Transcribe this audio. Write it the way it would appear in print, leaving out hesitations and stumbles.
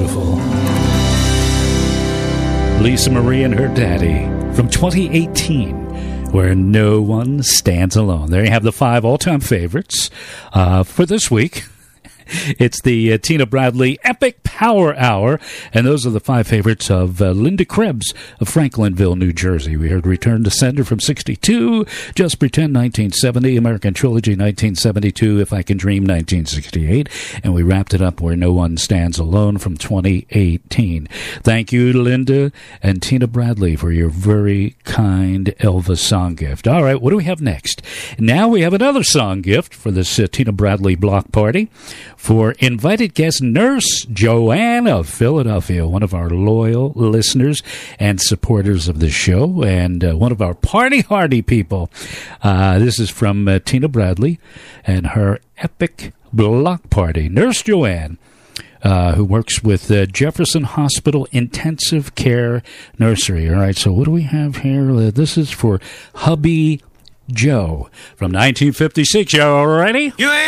beautiful. Lisa Marie and her daddy from 2018, Where No One Stands Alone. There you have the 5 all-time favorites for this week. It's the Tina Bradley Epic Power Hour, and those are the 5 favorites of Linda Krebs of Franklinville, New Jersey. We heard Return to Sender from 62, Just Pretend 1970, American Trilogy 1972, If I Can Dream 1968, and we wrapped it up Where No One Stands Alone from 2018. Thank you, Linda and Tina Bradley, for your very kind Elvis song gift. All right, what do we have next? Now we have another song gift for this Tina Bradley block party for invited guest Nurse Joanne of Philadelphia, one of our loyal listeners and supporters of the show, and one of our party-hardy people. This is from Tina Bradley and her epic block party. Nurse Joanne, who works with Jefferson Hospital Intensive Care Nursery. All right, so what do we have here? This is for hubby Joe from 1956. You all ready? You ain't